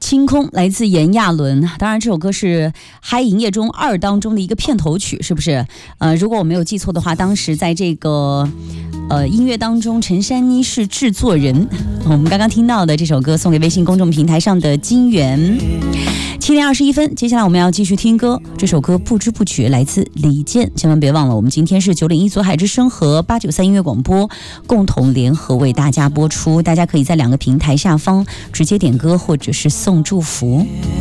清空来自炎亚纶，当然这首歌是《嗨营业中2》当中的一个片头曲，是不是？如果我没有记错的话，当时在这个音乐当中，陈珊妮是制作人。我们刚刚听到的这首歌送给微信公众平台上的金源。7点21分，接下来我们要继续听歌。这首歌不知不觉来自李健，千万别忘了，我们今天是901左海之声和893音乐广播共同联合为大家播出，大家可以在2个平台下方直接点歌或者是送祝福。